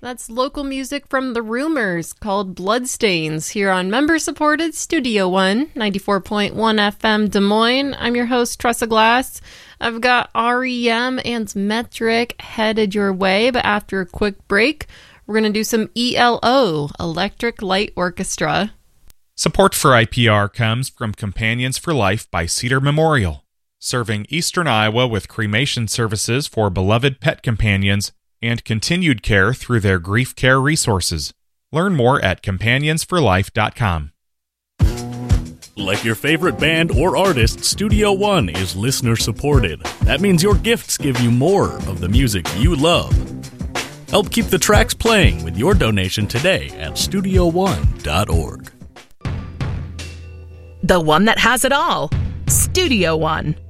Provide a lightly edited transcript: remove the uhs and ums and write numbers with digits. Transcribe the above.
That's local music from The Rumors called Bloodstains here on member-supported Studio One, 94.1 FM Des Moines. I'm your host, Tressa Glass. I've got REM and Metric headed your way, but after a quick break, we're going to do some ELO, Electric Light Orchestra. Support for IPR comes from Companions for Life by Cedar Memorial, serving eastern Iowa with cremation services for beloved pet companions and continued care through their grief care resources. Learn more at companionsforlife.com. Like your favorite band or artist, Studio One is listener-supported. That means your gifts give you more of the music you love. Help keep the tracks playing with your donation today at StudioOne.org. The one that has it all. Studio One.